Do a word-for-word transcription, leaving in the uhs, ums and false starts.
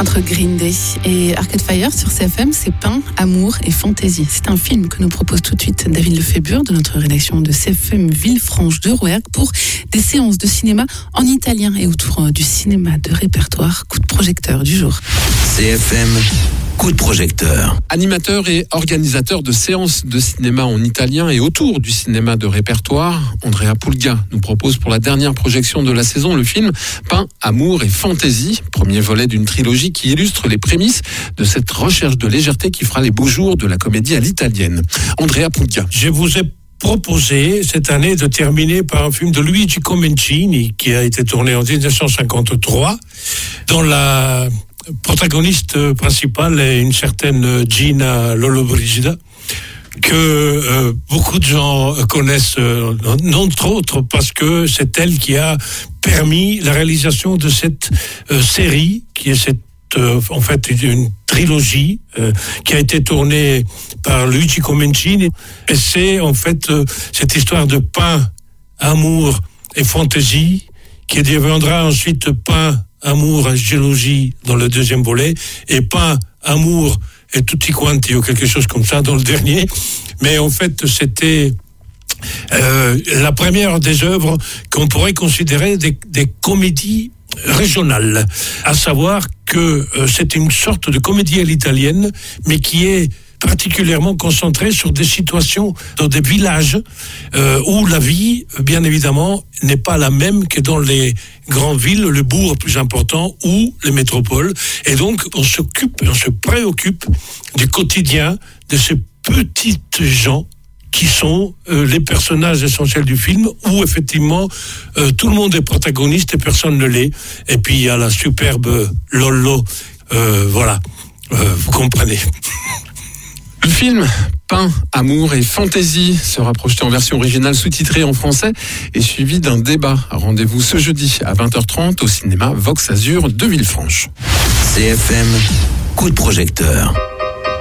Entre Green Day et Arcade Fire sur C F M, c'est Pain, Amour et Fantaisie. C'est un film que nous propose tout de suite David Lefébure de notre rédaction de C F M Villefranche de Rouergue pour des séances de cinéma en italien et autour du cinéma de répertoire. Coup de projecteur du jour. C F M. Coup de projecteur. Animateur et organisateur de séances de cinéma en italien et autour du cinéma de répertoire, Andrea Pulga nous propose pour la dernière projection de la saison le film Pain, Amour et Fantaisie, premier volet d'une trilogie qui illustre les prémices de cette recherche de légèreté qui fera les beaux jours de la comédie à l'italienne. Andrea Pulga. Je vous ai proposé cette année de terminer par un film de Luigi Comencini qui a été tourné en dix-neuf cent cinquante-trois dans la protagoniste principale est une certaine Gina Lollobrigida que euh, beaucoup de gens connaissent, euh, entre autres parce que c'est elle qui a permis la réalisation de cette euh, série qui est cette euh, en fait une trilogie euh, qui a été tournée par Luigi Comencini et c'est en fait euh, cette histoire de pain, amour et fantaisie qui deviendra ensuite pain, amour et gélosie dans le deuxième volet, et pas amour et tutti quanti ou quelque chose comme ça dans le dernier. Mais en fait, c'était euh, la première des œuvres qu'on pourrait considérer des, des comédies régionales. À savoir que euh, c'est une sorte de comédie à l'italienne, mais qui est particulièrement concentré sur des situations dans des villages euh, où la vie, bien évidemment, n'est pas la même que dans les grandes villes, le bourg plus important ou les métropoles. Et donc, on s'occupe, on se préoccupe du quotidien de ces petites gens qui sont euh, les personnages essentiels du film, où effectivement euh, tout le monde est protagoniste et personne ne l'est. Et puis il y a la superbe Lollo, euh, voilà, euh, vous comprenez. Le film Pain, Amour et Fantaisie sera projeté en version originale sous-titrée en français et suivi d'un débat. Rendez-vous ce jeudi à vingt heures trente au cinéma Vox Azur de Villefranche. C F M, coup de projecteur.